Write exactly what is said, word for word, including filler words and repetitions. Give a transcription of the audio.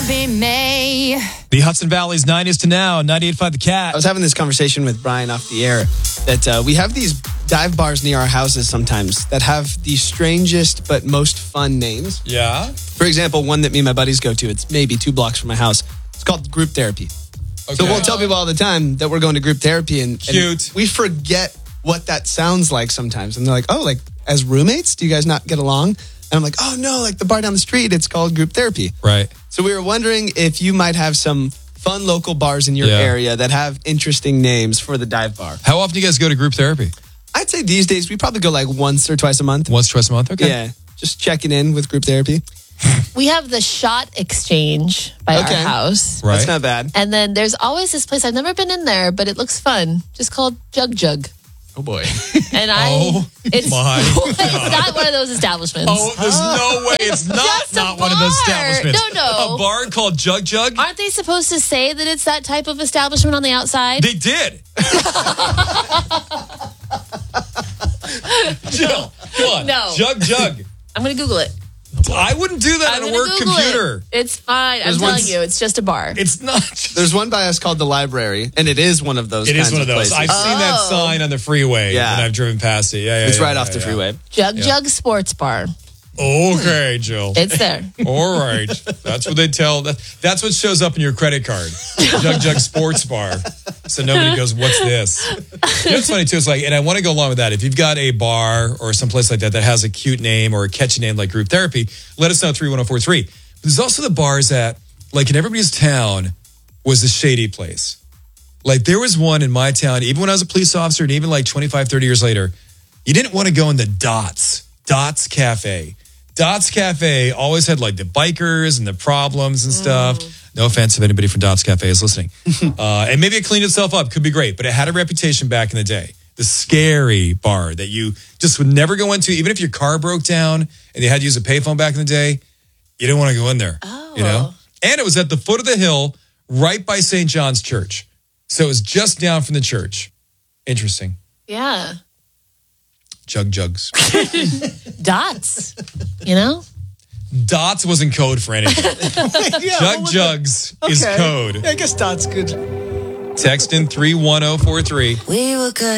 be me. The Hudson Valley's nineties to now, ninety-eight point five The Cat. I was having this conversation with Brian off the air that uh, we have these dive bars near our houses sometimes that have the strangest but most fun names. Yeah. For example, one that me and my buddies go to, it's maybe two blocks from my house. It's called Group Therapy. Okay. So we'll tell people all the time that we're going to group therapy, and, Cute. and we forget what that sounds like sometimes. And they're like, oh, like as roommates, do you guys not get along? And I'm like, oh no, like the bar down the street, it's called Group Therapy. Right. So we were wondering if you might have some fun local bars in your Yeah. area that have interesting names for the dive bar. How often do you guys go to group therapy? I'd say these days we probably go like once or twice a month. Once, twice a month? Okay. Yeah, just checking in with Group Therapy. We have the Shot Exchange by Okay. our house. Right. That's not bad. And then there's always this place, I've never been in there, but it looks fun, just called Jug Jug. Oh boy. And I, Oh, it's, my it's not one of those establishments. Oh, there's no way it's not just a not one of those bar. establishments. No, no. A bar called Jug Jug? Aren't they supposed to say that it's that type of establishment on the outside? They did. Jill, come on. No. Jug Jug. I'm going to Google it. I wouldn't do that I'm on a gonna work Google computer. It. It's fine. There's I'm telling one- you, it's just a bar. It's not. Just, There's one by us called the Library, and it is one of those. it kinds is one of those. places. I've seen that Oh. sign on the freeway Yeah. when I've driven past it. Yeah, yeah. It's yeah, right yeah, off the yeah. freeway. Jug Jug Sports Bar. Okay, Jill. It's there. All right. That's what they tell. That, that's what shows up in your credit card. Jug Jug Sports Bar. So nobody goes, what's this? You know what's funny, too? It's like, and I want to go along with that. If you've got a bar or someplace like that that has a cute name or a catchy name like Group Therapy, let us know, three one oh four three. There's also the bars that, like in everybody's town, was the shady place. Like there was one in my town, even when I was a police officer and even like twenty-five, thirty years later, you didn't want to go in the Dots. Dots Cafe. Dots Cafe always had like the bikers and the problems and stuff. Mm. No offense if anybody from Dots Cafe is listening. uh, and maybe it cleaned itself up. Could be great. But it had a reputation back in the day. The scary bar that you just would never go into. Even if your car broke down and you had to use a payphone back in the day, you didn't want to go in there. Oh. You know? And it was at the foot of the hill right by Saint John's Church. So it was just down from the church. Interesting. Yeah. Jug Jugs. Dots. You know? Dots wasn't code for anything. Yeah, Jug what was Jugs it? is Okay. code. Yeah, I guess Dot's good. Text in three one oh four three. We were good.